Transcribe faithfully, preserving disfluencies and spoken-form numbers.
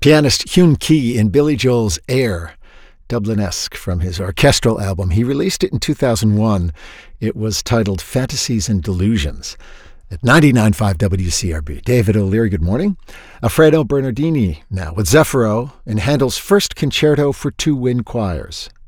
Pianist Hyun Key in Billy Joel's Air, Dublin-esque from his orchestral album. He released it in two thousand one. It was titled Fantasies and Delusions. At ninety-nine point five W C R B. David O'Leary, good morning. Alfredo Bernardini now with Zeffiro in Handel's first concerto for two wind choirs.